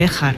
Béjar.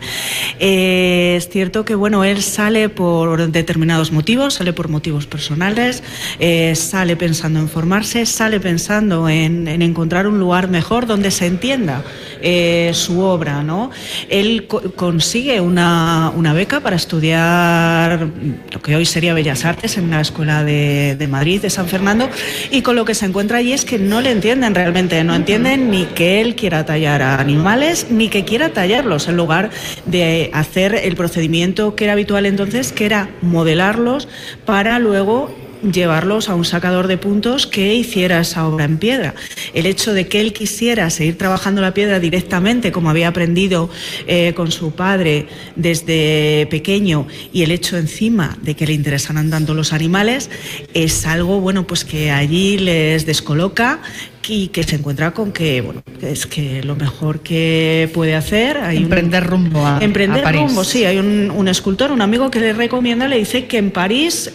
Es cierto que bueno, él sale por determinados motivos, sale por motivos personales, sale pensando en formarse, sale pensando en encontrar un lugar mejor donde se entienda su obra, ¿no? Él consigue una beca para estudiar lo que hoy sería Bellas Artes en la Escuela de Madrid, de San Fernando, y con lo que se encuentra allí es que no le entienden realmente, no entienden ni que él quiera tallar a animales, ni que quiera tallarlos, en lugar de hacer el procedimiento que era habitual entonces, que era modelarlos para luego llevarlos a un sacador de puntos que hiciera esa obra en piedra. El hecho de que él quisiera seguir trabajando la piedra directamente, como había aprendido con su padre desde pequeño, y el hecho encima de que le interesaran tanto los animales, es algo bueno, pues que allí les descoloca y que se encuentra con que bueno, es que lo mejor que puede hacer emprender rumbo a París. Rumbo, sí, hay un escultor, un amigo que le recomienda, le dice que en París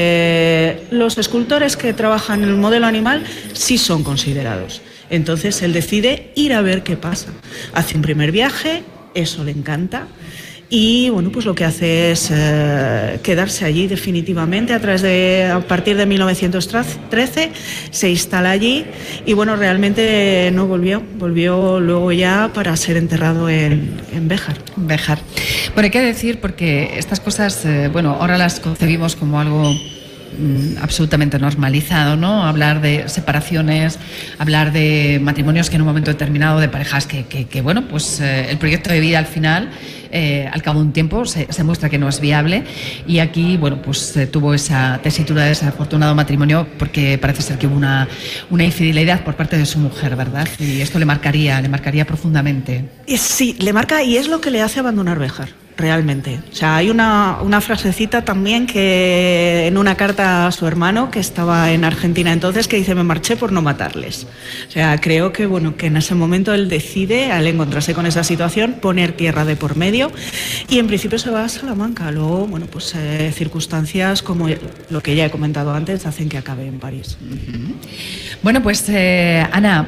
los escultores que trabajan en el modelo animal sí son considerados. Entonces él decide ir a ver qué pasa. Hace un primer viaje, eso le encanta. Y bueno, pues lo que hace es quedarse allí definitivamente. A partir de 1913 se instala allí y bueno, realmente no volvió luego ya para ser enterrado en Béjar. Bueno, hay que decir, porque estas cosas, bueno, ahora las concebimos como algo absolutamente normalizado, ¿no? Hablar de separaciones, hablar de matrimonios que en un momento determinado, de parejas que bueno, pues el proyecto de vida al final, al cabo de un tiempo, se muestra que no es viable, y aquí, bueno, pues tuvo esa tesitura de desafortunado matrimonio porque parece ser que hubo una infidelidad por parte de su mujer, ¿verdad? Y esto le marcaría profundamente. Sí, le marca, y es lo que le hace abandonar Béjar. Realmente. O sea, hay una frasecita también que en una carta a su hermano, que estaba en Argentina entonces, que dice: me marché por no matarles. O sea, creo que bueno, que en ese momento él decide, al encontrarse con esa situación, poner tierra de por medio, y en principio se va a Salamanca. Luego, bueno, pues circunstancias como lo que ya he comentado antes hacen que acabe en París. Bueno, pues Ana,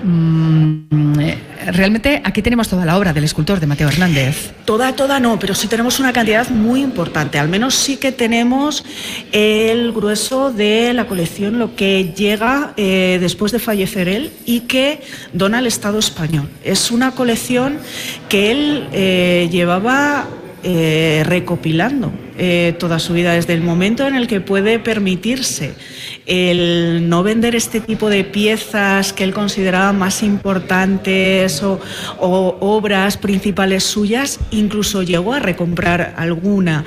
realmente aquí tenemos toda la obra del escultor de Mateo Hernández. Toda no, pero sí tenemos una cantidad muy importante. Al menos sí que tenemos el grueso de la colección, lo que llega después de fallecer él y que dona al Estado español. Es una colección que él llevaba recopilando toda su vida, desde el momento en el que puede permitirse el no vender este tipo de piezas que él consideraba más importantes o obras principales suyas. Incluso llegó a recomprar alguna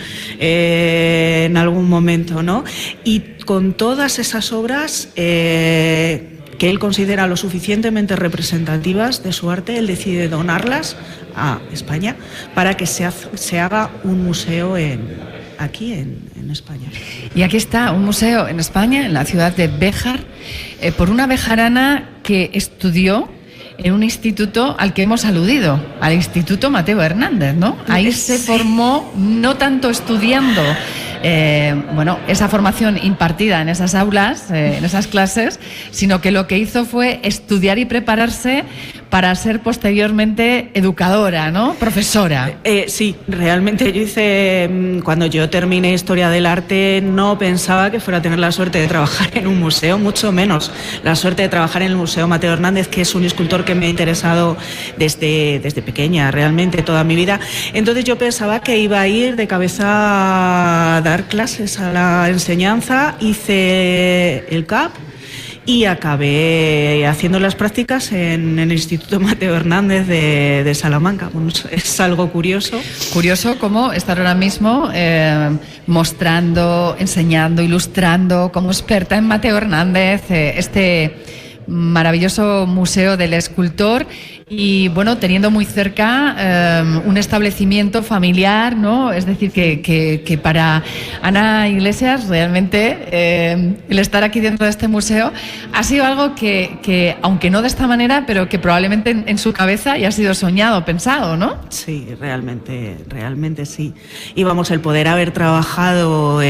en algún momento, ¿no? Y con todas esas obras que él considera lo suficientemente representativas de su arte, él decide donarlas a España para que se haga un museo aquí en España. Y aquí está un museo en España, en la ciudad de Béjar, por una bejarana que estudió en un instituto al que hemos aludido, al Instituto Mateo Hernández, ¿no? Ahí se formó, no tanto estudiando bueno, esa formación impartida en esas aulas, en esas clases, sino que lo que hizo fue estudiar y prepararse para ser posteriormente educadora, ¿no? Profesora. Sí, realmente yo cuando yo terminé Historia del Arte, no pensaba que fuera a tener la suerte de trabajar en un museo, mucho menos la suerte de trabajar en el Museo Mateo Hernández, que es un escultor que me ha interesado desde pequeña, realmente toda mi vida. Entonces yo pensaba que iba a ir de cabeza a dar clases a la enseñanza, hice el CAP y acabé haciendo las prácticas en el Instituto Mateo Hernández de Salamanca. Bueno, es algo curioso. Curioso cómo estar ahora mismo mostrando, enseñando, ilustrando como experta en Mateo Hernández, este maravilloso museo del escultor, y bueno, teniendo muy cerca un establecimiento familiar, ¿no? Es decir, que para Ana Iglesias realmente el estar aquí dentro de este museo ha sido algo que aunque no de esta manera, pero que probablemente en su cabeza ya ha sido soñado, pensado, ¿no? Sí, realmente sí. Y vamos, el poder haber trabajado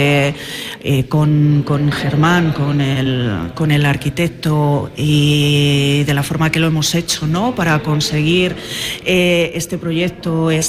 con Germán, con el arquitecto, y de la forma que lo hemos hecho, ¿no? Para conseguir este proyecto